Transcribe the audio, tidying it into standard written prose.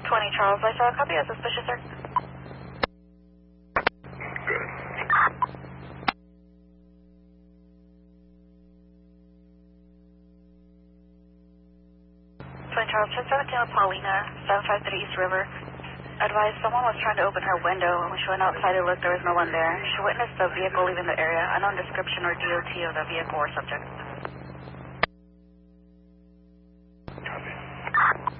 20 Charles, I saw a copy of suspicious, sir. Good. 20 Charles, 1017 with Paulina, 753 East River. Advised someone was trying to open her window, and when she went outside to look, there was no one there. She witnessed the vehicle leaving the area. Unknown description or DOT of the vehicle or subject.